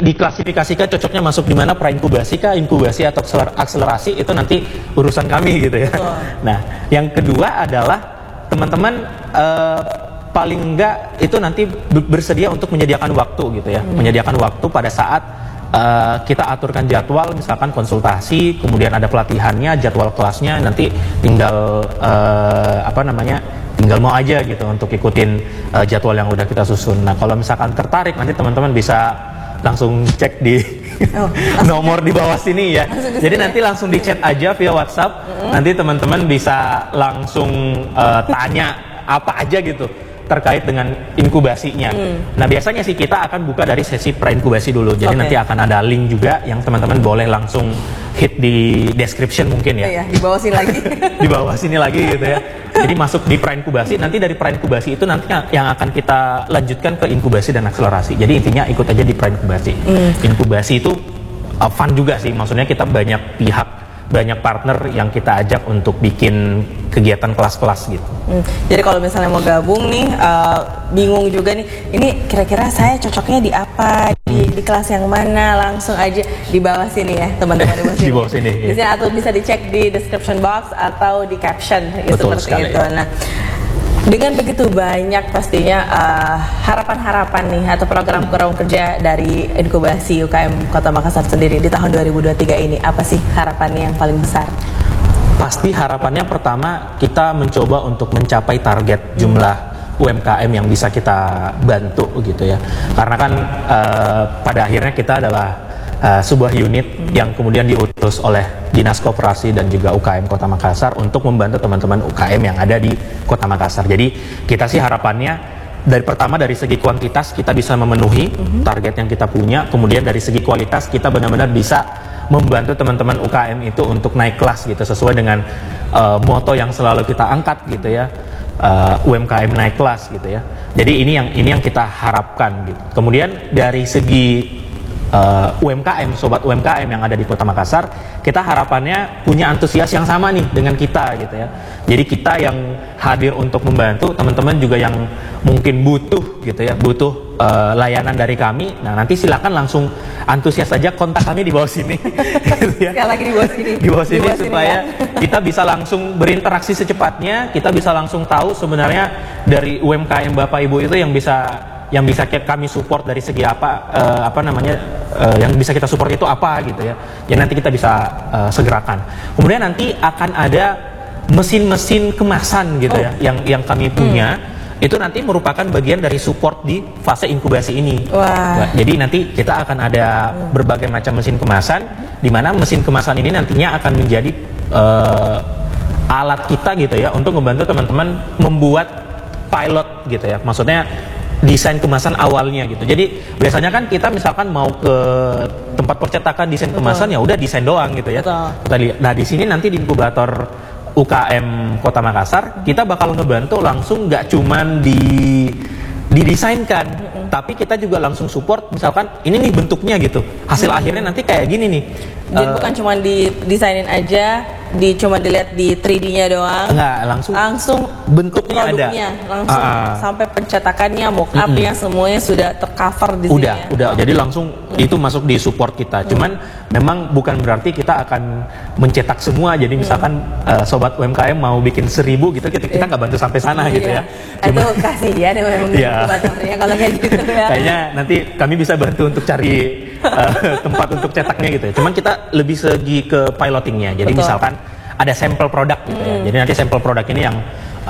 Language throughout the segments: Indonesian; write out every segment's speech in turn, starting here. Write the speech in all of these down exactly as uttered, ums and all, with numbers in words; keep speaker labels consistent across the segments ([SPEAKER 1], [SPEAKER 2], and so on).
[SPEAKER 1] diklasifikasikan cocoknya masuk di mana, pra-inkubasi kah, inkubasi atau akselerasi, itu nanti urusan kami gitu ya. Oh. Nah, yang kedua adalah teman-teman uh, paling enggak itu nanti bersedia untuk menyediakan waktu gitu ya, hmm. menyediakan waktu pada saat uh, kita aturkan jadwal, misalkan konsultasi, kemudian ada pelatihannya, jadwal kelasnya, nanti tinggal uh, apa namanya, tinggal mau aja gitu untuk ikutin uh, jadwal yang udah kita susun. Nah, kalau misalkan tertarik, nanti teman-teman bisa langsung cek di oh, nomor di bawah sini ya. Jadi nanti langsung di chat aja via WhatsApp. Mm-hmm. Nanti teman-teman bisa langsung uh, tanya apa aja gitu terkait dengan inkubasinya. Mm. Nah, biasanya sih kita akan buka dari sesi pra-inkubasi dulu. Jadi okay. nanti akan ada link juga yang teman-teman boleh langsung hit di description mungkin ya.
[SPEAKER 2] Iya, di bawah sini lagi.
[SPEAKER 1] Di bawah sini lagi gitu ya. Jadi masuk di pra-inkubasi, nanti dari pra-inkubasi itu nanti yang akan kita lanjutkan ke inkubasi dan akselerasi. Jadi intinya ikut aja di pra-inkubasi. Mm. Inkubasi itu uh, fun juga sih, maksudnya kita banyak pihak, banyak partner yang kita ajak untuk bikin kegiatan kelas-kelas gitu.
[SPEAKER 2] Hmm. Jadi kalau misalnya mau gabung nih, uh, bingung juga nih, ini kira-kira saya cocoknya di apa, di, di kelas yang mana, langsung aja di bawah sini ya teman-teman di bawah sini.
[SPEAKER 1] Di bawah sini.
[SPEAKER 2] Di sini atau bisa dicek di description box atau di caption.
[SPEAKER 1] Betul
[SPEAKER 2] seperti
[SPEAKER 1] sekali.
[SPEAKER 2] itu. Nah, dengan begitu banyak pastinya uh, harapan-harapan nih atau program-program kerja dari inkubasi U K M Kota Makassar sendiri di tahun dua ribu dua puluh tiga ini, apa sih harapannya yang paling besar?
[SPEAKER 1] Pasti harapannya pertama kita mencoba untuk mencapai target jumlah U M K M yang bisa kita bantu gitu ya. Karena kan uh, pada akhirnya kita adalah Uh, sebuah unit yang kemudian diutus oleh Dinas Koperasi dan juga U K M Kota Makassar untuk membantu teman-teman U K M yang ada di Kota Makassar. Jadi kita sih harapannya dari pertama dari segi kuantitas kita bisa memenuhi mm-hmm. target yang kita punya, kemudian dari segi kualitas kita benar-benar bisa membantu teman-teman U K M itu untuk naik kelas gitu sesuai dengan uh, moto yang selalu kita angkat gitu ya. Uh, U M K M naik kelas gitu ya. Jadi ini yang ini yang kita harapkan gitu. Kemudian dari segi Uh, U M K M, sobat U M K M yang ada di Kota Makassar, kita harapannya punya antusias yang sama nih dengan kita gitu ya. Jadi kita yang hadir untuk membantu, teman-teman juga yang mungkin butuh gitu ya, butuh uh, layanan dari kami. Nah, nanti silakan langsung antusias saja, kontak kami di bawah sini. Gitu ya.
[SPEAKER 2] Sekali lagi di bawah sini.
[SPEAKER 1] Di bawah sini,
[SPEAKER 2] di bawah
[SPEAKER 1] supaya sini, kita bisa langsung berinteraksi secepatnya, kita bisa langsung tahu sebenarnya dari U M K M Bapak Ibu itu yang bisa yang bisa kami support dari segi apa uh, apa namanya uh, yang bisa kita support itu apa gitu ya. Ya nanti kita bisa uh, segerakan. Kemudian nanti akan ada mesin-mesin kemasan gitu oh. ya yang yang kami punya. Hmm. Itu nanti merupakan bagian dari support di fase inkubasi ini.
[SPEAKER 2] Wah.
[SPEAKER 1] Jadi nanti kita akan ada berbagai macam mesin kemasan, di mana mesin kemasan ini nantinya akan menjadi uh, alat kita gitu ya untuk membantu teman-teman membuat pilot gitu ya. Maksudnya desain kemasan awalnya gitu. Jadi biasanya kan kita misalkan mau ke tempat percetakan desain Betul. kemasan ya udah desain doang gitu ya. Kita lihat. Nah di sini nanti di inkubator U K M Kota Makassar kita bakal ngebantu langsung, nggak cuman di didesainkan, mm-hmm. tapi kita juga langsung support misalkan ini nih bentuknya gitu. Hasil mm-hmm. akhirnya nanti kayak gini nih.
[SPEAKER 2] Jadi
[SPEAKER 1] uh,
[SPEAKER 2] bukan cuma didesainin aja, di cuma dilihat di tiga D-nya doang.
[SPEAKER 1] Enggak, langsung
[SPEAKER 2] langsung
[SPEAKER 1] bentuknya
[SPEAKER 2] produknya,
[SPEAKER 1] ada.
[SPEAKER 2] langsung uh, sampai pencetakannya, mock-up-nya mm-hmm. semuanya sudah tercover di sini.
[SPEAKER 1] Udah, ya? udah. Jadi langsung mm-hmm. itu masuk di support kita. Mm-hmm. Cuman memang bukan berarti kita akan mencetak semua. Jadi misalkan mm-hmm. uh, sobat U M K M mau bikin seribu gitu, kita kita nggak bantu sampai sana yeah. gitu ya.
[SPEAKER 2] Cuma itu kasih ya memang
[SPEAKER 1] ya.
[SPEAKER 2] kalau kayak gitu ya.
[SPEAKER 1] Kayaknya nanti kami bisa bantu untuk cari uh, tempat untuk cetaknya gitu ya. Cuman kita lebih segi ke pilotingnya. Jadi Betul. misalkan ada sampel produk gitu ya. Hmm. Jadi nanti sampel produk ini yang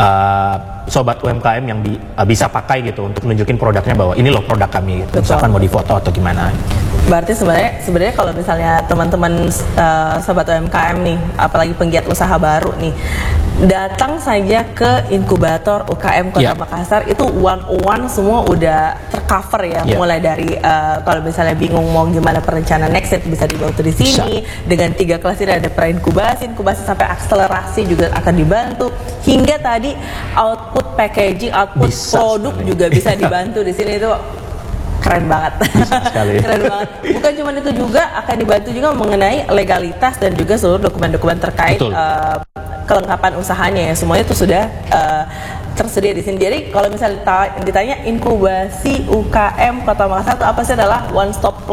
[SPEAKER 1] uh, sobat U M K M yang bi uh, bisa pakai gitu untuk nunjukin produknya bahwa ini loh produk kami gitu. Misalkan mau difoto atau gimana.
[SPEAKER 2] Berarti sebenarnya sebenarnya kalau misalnya teman-teman uh, sobat U M K M nih, apalagi penggiat usaha baru nih, datang saja ke inkubator U K M Kota yeah. Makassar itu one on one semua udah tercover ya, yeah. mulai dari uh, kalau misalnya bingung mau gimana perencanaan next step bisa dibantu di sini bisa. Dengan tiga kelas ini ada pra-inkubasi, inkubasi sampai akselerasi juga akan dibantu, hingga tadi output packaging, output bisa produk sekali. Juga bisa dibantu di sini. Itu keren banget. Keren banget. Bukan cuma itu, juga akan dibantu juga mengenai legalitas dan juga seluruh dokumen-dokumen terkait uh, kelengkapan usahanya ya. Semuanya itu sudah uh, tersedia di sini. Jadi kalau misalnya ditanya inkubasi U K M Kota Makassar itu apa sih, adalah one stop